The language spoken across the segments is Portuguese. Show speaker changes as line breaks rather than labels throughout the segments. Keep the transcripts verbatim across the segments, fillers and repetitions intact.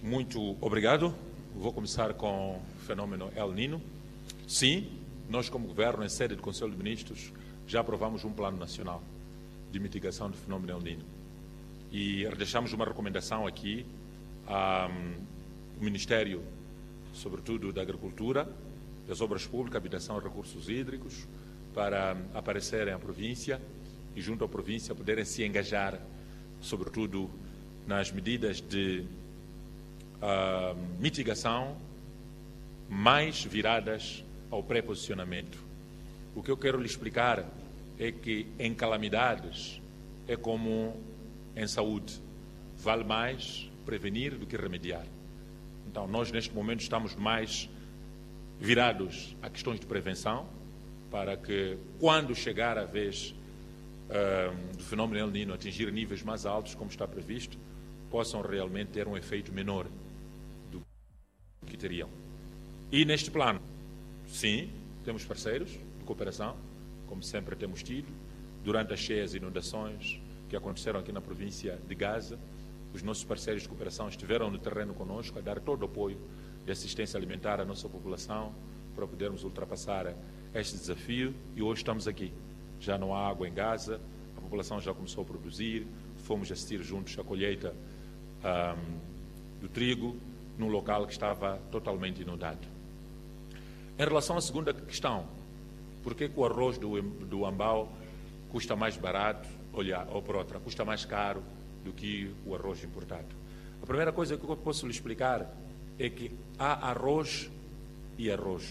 Muito obrigado. Vou começar com o fenômeno El Niño. Sim, nós como Governo, em sede do Conselho de Ministros, já aprovamos um plano nacional de mitigação do fenômeno El Niño. E deixamos uma recomendação aqui ao Ministério, sobretudo da Agricultura, das Obras Públicas, Habitação e Recursos Hídricos, para aparecerem à província e, junto à província, poderem se engajar, sobretudo nas medidas de uh, mitigação mais viradas ao pré-posicionamento. O que eu quero lhe explicar é que em calamidades é como em saúde, vale mais prevenir do que remediar. Então, nós neste momento estamos mais virados a questões de prevenção, para que quando chegar a vez uh, do fenômeno El Niño atingir níveis mais altos, como está previsto, possam realmente ter um efeito menor do que teriam. E neste plano, sim, temos parceiros de cooperação, como sempre temos tido, durante as cheias e inundações que aconteceram aqui na província de Gaza. Os nossos parceiros de cooperação estiveram no terreno conosco a dar todo o apoio de assistência alimentar à nossa população para podermos ultrapassar este desafio, e hoje estamos aqui. Já não há água em Gaza, a população já começou a produzir, fomos assistir juntos à colheita um, do trigo num local que estava totalmente inundado. Em relação à segunda questão, por que o arroz do, do Ambao custa mais barato, olha, ou por outra, custa mais caro do que o arroz importado? A primeira coisa que eu posso lhe explicar é que há arroz e arroz.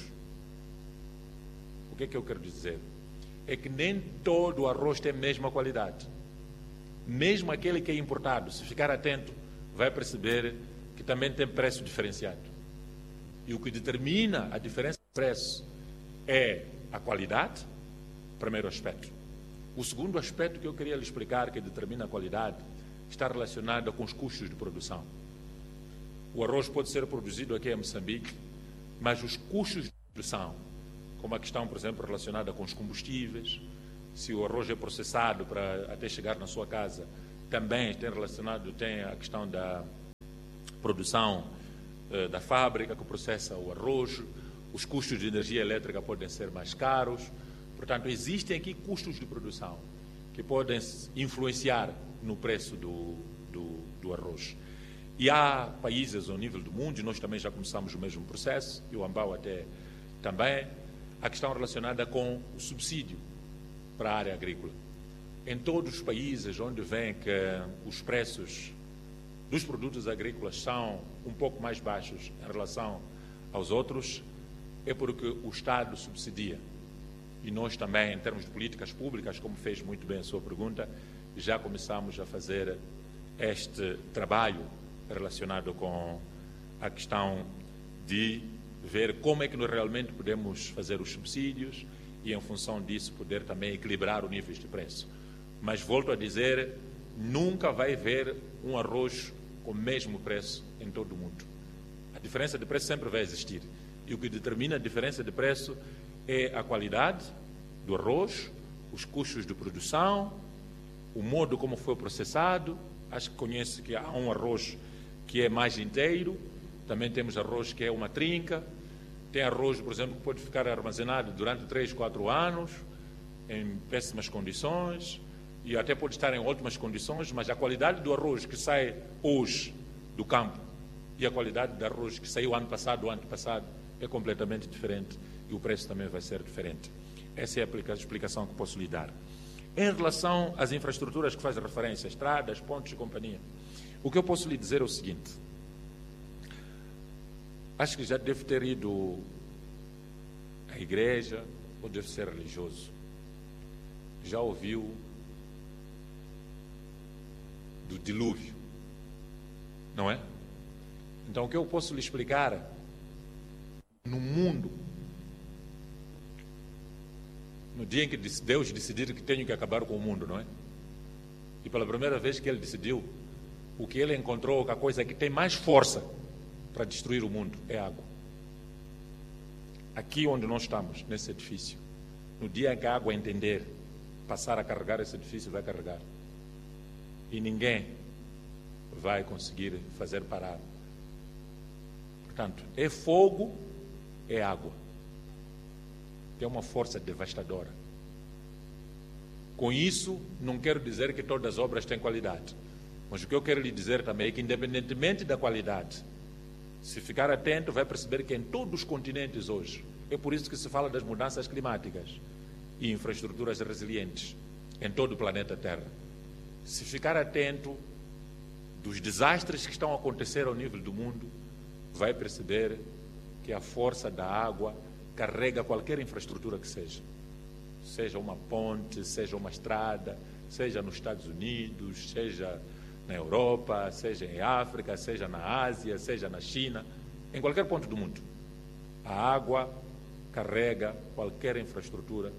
O que é que eu quero dizer? É que nem todo o arroz tem a mesma qualidade. Mesmo aquele que é importado, se ficar atento, vai perceber que também tem preço diferenciado. E o que determina a diferença de preço é a qualidade, primeiro aspecto. O segundo aspecto que eu queria lhe explicar, que determina a qualidade, está relacionado com os custos de produção. O arroz pode ser produzido aqui em Moçambique, mas os custos de produção, como a questão, por exemplo, relacionada com os combustíveis, se o arroz é processado para até chegar na sua casa, também tem relacionado, tem a questão da produção eh, da fábrica que processa o arroz, os custos de energia elétrica podem ser mais caros. Portanto, existem aqui custos de produção que podem influenciar no preço do, do, do arroz. E há países ao nível do mundo, e nós também já começamos o mesmo processo, e o Ambao até também, a questão relacionada com o subsídio para a área agrícola. Em todos os países onde vem que os preços dos produtos agrícolas são um pouco mais baixos em relação aos outros, é porque o Estado subsidia. E nós também, em termos de políticas públicas, como fez muito bem a sua pergunta, já começamos a fazer este trabalho relacionado com a questão de ver como é que nós realmente podemos fazer os subsídios e, em função disso, poder também equilibrar o nível de preço. Mas, volto a dizer, nunca vai haver um arroz com o mesmo preço em todo o mundo. A diferença de preço sempre vai existir. E o que determina a diferença de preço é a qualidade do arroz, os custos de produção, o modo como foi processado. Acho que conhece que há um arroz que é mais inteiro, também temos arroz que é uma trinca, tem arroz, por exemplo, que pode ficar armazenado durante três, quatro anos, em péssimas condições, e até pode estar em ótimas condições, mas a qualidade do arroz que sai hoje do campo e a qualidade do arroz que saiu ano passado ou ano passado é completamente diferente, e o preço também vai ser diferente. Essa é a explicação que posso lhe dar. Em relação às infraestruturas que faz referência, estradas, pontes e companhia, o que eu posso lhe dizer é o seguinte: acho que já deve ter ido à igreja, ou deve ser religioso. Já ouviu do dilúvio, não é? Então, o que eu posso lhe explicar, no mundo, no dia em que Deus decidir que tenho que acabar com o mundo, não é? E pela primeira vez que ele decidiu, o que ele encontrou, que a coisa que tem mais força para destruir o mundo é água. Aqui onde nós estamos, nesse edifício, no dia em que a água entender, passar a carregar esse edifício, vai carregar. E ninguém vai conseguir fazer parar Portanto, é fogo, é água. Tem uma força devastadora. Com isso, não quero dizer que todas as obras têm qualidade. Mas o que eu quero lhe dizer também é que, independentemente da qualidade, se ficar atento, vai perceber que em todos os continentes hoje, é por isso que se fala das mudanças climáticas e infraestruturas resilientes em todo o planeta Terra. Se ficar atento dos desastres que estão a acontecer ao nível do mundo, vai perceber que a força da água carrega qualquer infraestrutura que seja. Seja uma ponte, seja uma estrada, seja nos Estados Unidos, seja na Europa, seja em África, seja na Ásia, seja na China, em qualquer ponto do mundo. A água carrega qualquer infraestrutura,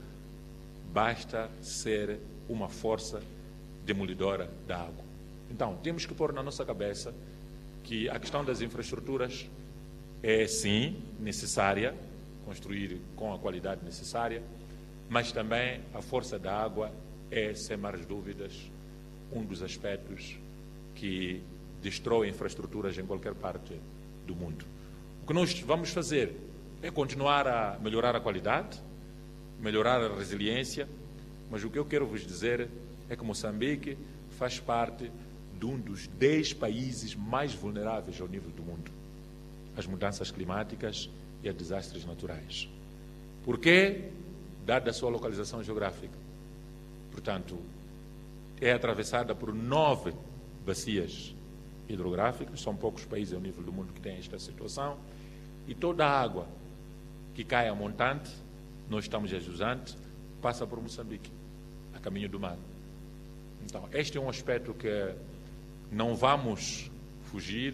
basta ser uma força demolidora da água. Então, temos que pôr na nossa cabeça que a questão das infraestruturas é, sim, necessária, construir com a qualidade necessária, mas também a força da água é, sem mais dúvidas, um dos aspectos que destrói infraestruturas em qualquer parte do mundo. O que nós vamos fazer é continuar a melhorar a qualidade, melhorar a resiliência, mas o que eu quero vos dizer é que Moçambique faz parte de um dos dez países mais vulneráveis ao nível do mundo às mudanças climáticas e a desastres naturais. Por quê? Dada a sua localização geográfica. Portanto, é atravessada por nove bacias hidrográficas, são poucos países ao nível do mundo que têm esta situação, e toda a água que cai a montante, nós estamos a jusante, passa por Moçambique, a caminho do mar. Então, este é um aspecto que não vamos fugir.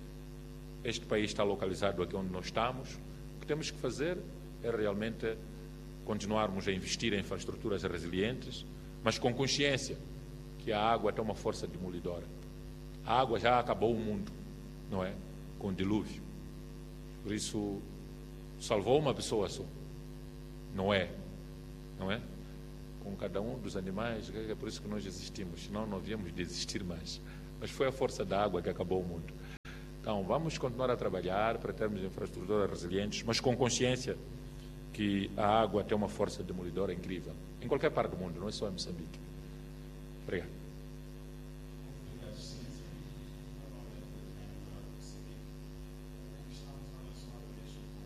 Este país está localizado aqui onde nós estamos. O que temos que fazer é realmente continuarmos a investir em infraestruturas resilientes, mas com consciência que a água tem uma força demolidora. A água já acabou o mundo, não é? Com o dilúvio. Por isso, salvou uma pessoa só. Não é? Não é? Com cada um dos animais, é por isso que nós existimos, senão não havíamos de existir mais. Mas foi a força da água que acabou o mundo. Então, vamos continuar a trabalhar para termos infraestruturas resilientes, mas com consciência que a água tem uma força demolidora incrível. Em qualquer parte do mundo, não é só em Moçambique. Obrigado.